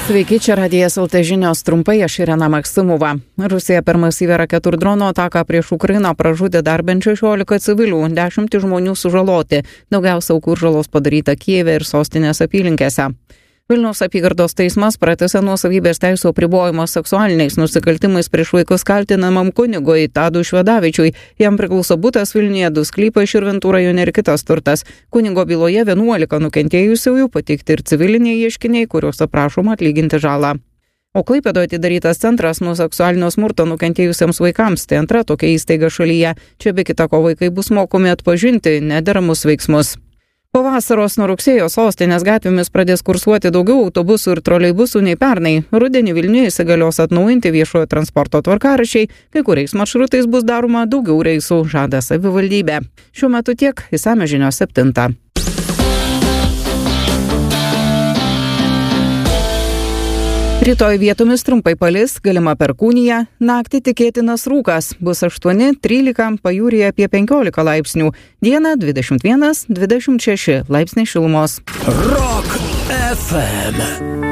Sveiki, čia Radijas LT žinios trumpai, aš Irena Maksimova. Rusija per masyvią raketų ir drono ataką prieš Ukrainą pražudė dar bent 16 civilių, 10 žmonių sužaloti. Daugiausia aukų ir žalos padaryta Kijeve ir sostinės apylinkėse. Vilniaus apygardos teismas pratęsė nuosavybės teisių apribojimą seksualiniais nusikaltimais prieš vaikus kaltinamam kunigui Tadui Švedavičiui. Jam priklauso butas Vilniuje, 2 sklypai Širvintų rajone ir kitas turtas. Kunigo byloje 11 nukentėjusiųjų pateikti ir civiliniai ieškiniai, kuriuos aprašoma atlyginti žalą. O Klaipėdoje atidarytas centras nuo seksualinio smurto nukentėjusiems vaikams. Tai antra tokia įstaiga šalyje. Čia be kita ko vaikai bus mokomi atpažinti nederamus veiksmus. Po vasaros nuo rugsėjo sostinės gatvėmis pradės kursuoti daugiau autobusų ir troleibusų nei pernai. Rudenį Vilniuje įsigalios atnaujinti viešojo transporto tvarkaraščiai, kai kuriais maršrutais bus daroma daugiau reisų, žada savivaldybė. Šiuo metu tiek, išsamios žinios 7. Rytoj vietomis trumpai palis, galima perkūnija, naktį tikėtinas rūkas, bus 8-13, pajūryje apie 15 laipsnių, dieną 21-26 laipsniai šilumos. Rock FM.